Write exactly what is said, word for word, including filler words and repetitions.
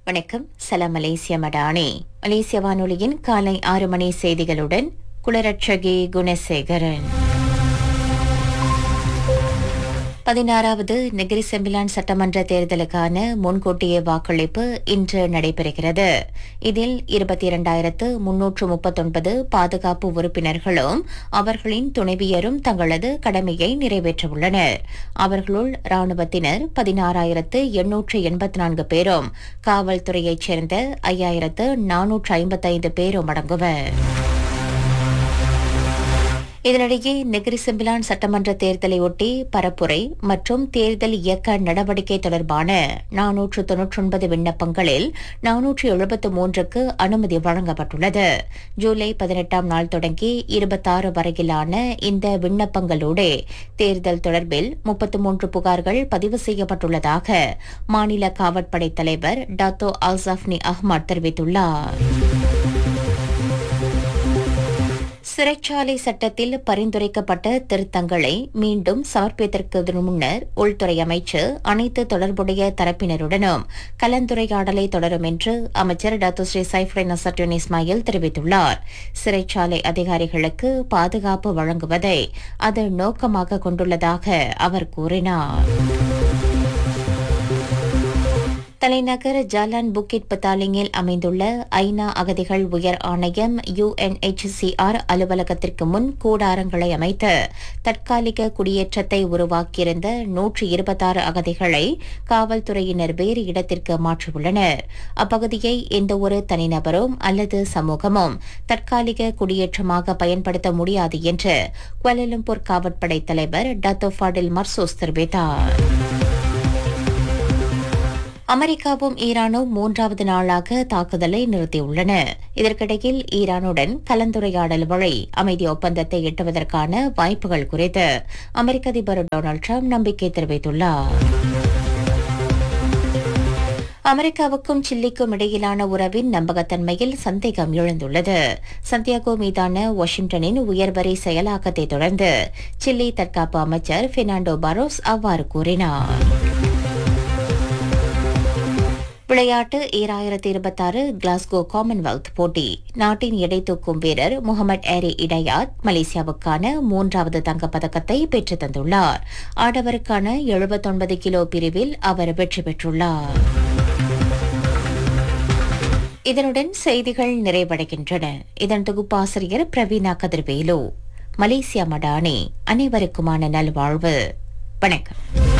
வணக்கம். சலாம் மலேசிய மடானி. மலேசிய வானொலியின் காலை ஆறு மணி செய்திகளுடன் குளரட்சகி குணசேகரன். பதினாறாவது நெகிரி செம்பிலான் சட்டமன்ற தேர்தலுக்கான முன்கூட்டிய வாக்களிப்பு இன்று நடைபெறுகிறது. இதில் இருபத்தி இரண்டாயிரத்து முன்னூற்று முப்பத்தொன்பது பாதுகாப்பு உறுப்பினர்களும் அவர்களின் துணைவியரும் தங்களது கடமையை நிறைவேற்றவுள்ளனர். அவர்களுள் ராணுவத்தினர் பதினாறாயிரத்து எண்ணூற்று எண்பத்தி நான்கு பேரும் காவல்துறையைச் சேர்ந்த ஐயாயிரத்து நானூற்று ஐம்பத்தைந்து பேரும் அடங்குவர். இதனிடையே நெகிரி செம்பிலான் சட்டமன்ற தேர்தலையொட்டி பரப்புரை மற்றும் தேர்தல் இயக்க நடவடிக்கை தொடர்பான நானூற்று தொன்னூற்றி ஒன்பது விண்ணப்பங்களில் நானூற்று எழுபத்து மூன்றுக்கு அனுமதி வழங்கப்பட்டுள்ளது. ஜூலை பதினெட்டாம் நாள் தொடங்கி இருபத்தாறு வரையிலான இந்த விண்ணப்பங்களோடு தேர்தல் தொடர்பில் முப்பத்து மூன்று புகார்கள் பதிவு செய்யப்பட்டுள்ளதாக மாநில காவற்படை தலைவர் டாத்தோ அல்சாஃப்னி அஹ்மத் தெரிவித்துள்ளார். சிறைச்சாலை சட்டத்தில் பரிந்துரைக்கப்பட்ட திருத்தங்களை மீண்டும் சமர்ப்பிப்பதற்கு முன்னர் உள்துறை அமைச்சு அனைத்து தொடர்புடைய தரப்பினருடனும் கலந்துரையாடலை தொடரும் என்று அமைச்சர் டாக்டர் ஸ்ரீ சைஃப்ரின் நசட்டுன் இஸ்மாயில் தெரிவித்துள்ளார். சிறைச்சாலை அதிகாரிகளுக்கு பாதுகாப்பு வழங்குவதை அது நோக்கமாக கொண்டுள்ளதாக அவர் கூறினார். தலைநகர் ஜாலான் புக்கிட் பத்தாலிங்கில் அமைந்துள்ள ஐநா அகதிகள் உயர் ஆணையம் யுஎன்எச்சிசிஆர் அலுவலகத்திற்கு முன் கூடாரங்களை அமைத்து தற்காலிக குடியேற்றத்தை உருவாக்கியிருந்த நூற்று இருபத்தாறு அகதிகளை காவல்துறையினர் வேறு இடத்திற்கு மாற்றியுள்ளனர். அப்பகுதியை எந்தவொரு தனிநபரும் அல்லது சமூகமும் தற்காலிக குடியேற்றமாக பயன்படுத்த முடியாது என்று குவாலாலம்பூர் காவற்படை தலைவர் டாத்தோ ஃபாடில் மர்சூஸ் தெரிவித்தார். அமெரிக்காவும் ஈரானும் மூன்றாவது நாளாக தாக்குதலை நிறுத்தியுள்ளன. இதற்கிடையில் ஈரானுடன் கலந்துரையாடல் வழி அமைதி ஒப்பந்தத்தை எட்டுவதற்கான வாய்ப்புகள் குறித்து அமெரிக்க அதிபர் டொனால்டு டிரம்ப் நம்பிக்கை தெரிவித்துள்ளார். அமெரிக்காவுக்கும் சில்லிக்கும் இடையிலான உறவின் நம்பகத்தன்மையில் சந்தேகம் எழுந்துள்ளது. சந்தியாகோ மீதான வாஷிங்டனின் உயர்வரி செயலாக்கத்தை தொடர்ந்து சில்லி தற்காப்பு அமைச்சர் பெர்னாண்டோ பாரோஸ் அவ்வாறு கூறினார். விளையாட்டு ஈராயிரத்தி இருபத்தாறு கிளாஸ்கோ காமன்வெல்த் போட்டி. நாட்டின் எடை தூக்கும் வீரர் முகமது ஏரி இடையாத் மலேசியாவுக்கான மூன்றாவது தங்கப்பதக்கத்தை பெற்றுத் தந்துள்ளார். ஆடவருக்கான எழுபத்தொன்பது கிலோ பிரிவில் அவர் வெற்றி பெற்றுள்ளார். இதனுடன் செய்திகள் நிறைவடைகின்றன. இதன் தொகுப்பாசிரியர் பிரவீனா கதிர்வேலு. மலேசியா மடானி. அனைவருக்குமான நல்வாழ்வு. வணக்கம்.